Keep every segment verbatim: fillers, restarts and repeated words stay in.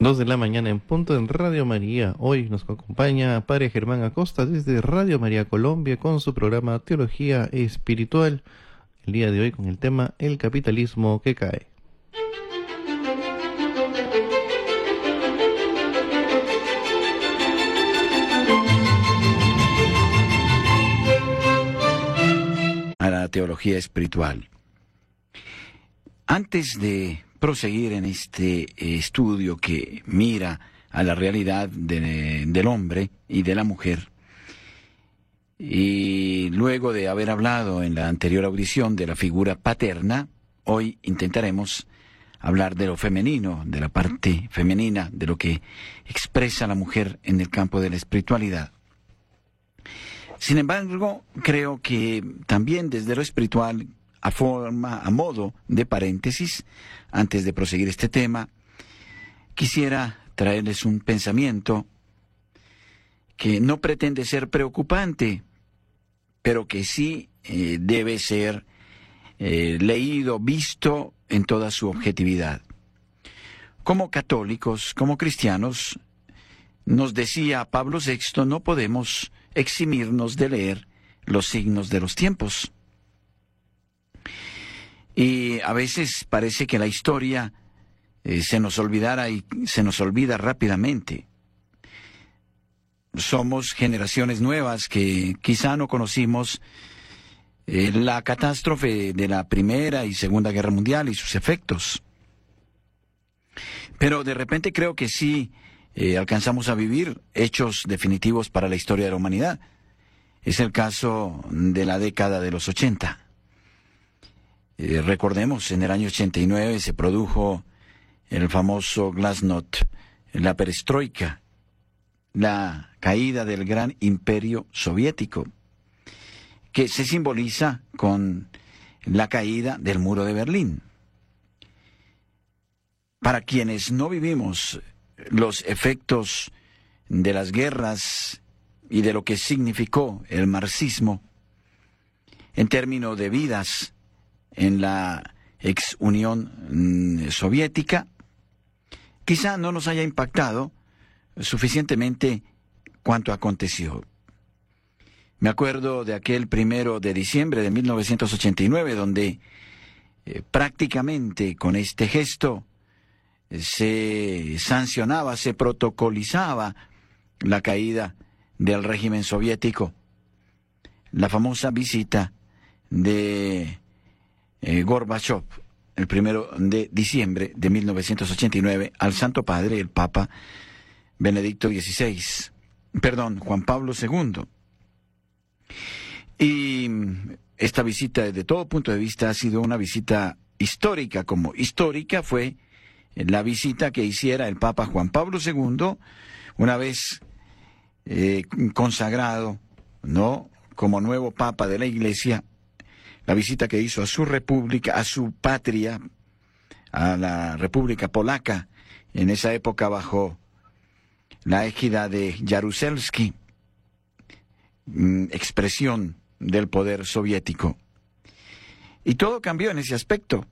Dos de la mañana en punto en Radio María. Hoy nos acompaña Padre Germán Acosta desde Radio María Colombia con su programa Teología Espiritual. El día de hoy con el tema El capitalismo que cae. A la teología espiritual. Antes de proseguir en este estudio que mira a la realidad de, del hombre y de la mujer, y luego de haber hablado en la anterior audición de la figura paterna, hoy intentaremos hablar de lo femenino, de la parte femenina, de lo que expresa la mujer en el campo de la espiritualidad. Sin embargo, creo que también desde lo espiritual, a forma, a modo de paréntesis, antes de proseguir este tema, quisiera traerles un pensamiento que no pretende ser preocupante, pero que sí eh, debe ser eh, leído, visto en toda su objetividad. Como católicos, como cristianos, nos decía Pablo sexto, no podemos eximirnos de leer los signos de los tiempos. Y a veces parece que la historia eh, se nos olvidara y se nos olvida rápidamente. Somos generaciones nuevas que quizá no conocimos eh, la catástrofe de la Primera y Segunda Guerra Mundial y sus efectos. Pero de repente creo que sí eh, alcanzamos a vivir hechos definitivos para la historia de la humanidad. Es el caso de la década de los ochenta. Eh, recordemos, en el año ochenta y nueve se produjo el famoso Glasnost, la perestroika, la caída del gran imperio soviético, que se simboliza con la caída del muro de Berlín. Para quienes no vivimos los efectos de las guerras y de lo que significó el marxismo en términos de vidas en la ex Unión Soviética, quizá no nos haya impactado suficientemente cuanto aconteció. Me acuerdo de aquel primero de diciembre de mil novecientos ochenta y nueve, donde eh, prácticamente con este gesto eh, se sancionaba, se protocolizaba la caída del régimen soviético. La famosa visita de Eh, Gorbachev, el primero de diciembre de mil novecientos ochenta y nueve, al Santo Padre, el Papa Benedicto dieciséis, perdón, Juan Pablo segundo. Y esta visita, desde todo punto de vista, ha sido una visita histórica, como histórica fue la visita que hiciera el Papa Juan Pablo segundo, una vez eh, consagrado, ¿no?, como nuevo Papa de la Iglesia. La visita que hizo a su república, a su patria, a la República Polaca, en esa época bajo la égida de Jaruzelski, expresión del poder soviético. Y todo cambió en ese aspecto.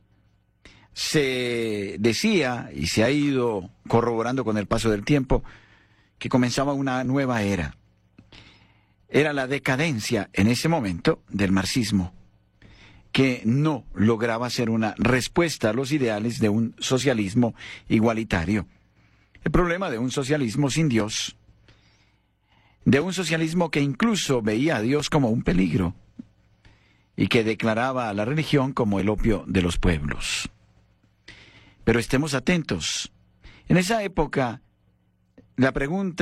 Se decía, y se ha ido corroborando con el paso del tiempo, que comenzaba una nueva era. Era la decadencia en ese momento del marxismo, que no lograba ser una respuesta a los ideales de un socialismo igualitario. El problema de un socialismo sin Dios, de un socialismo que incluso veía a Dios como un peligro y que declaraba a la religión como el opio de los pueblos. Pero estemos atentos. En esa época, la pregunta